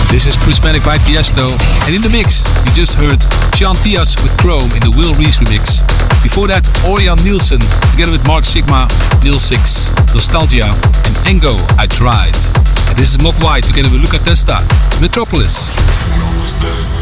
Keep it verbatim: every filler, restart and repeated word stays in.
This is Prismatic by Tiesto, and in the mix you just heard Sean Tias with Chrome in the Will Reese remix. Before that, Orion Nielsen together with Mark Sigma, Neil Six, Nostalgia, and Engo, I Tried. And this is Mogwai together with Luca Testa, Metropolis. Almost dead.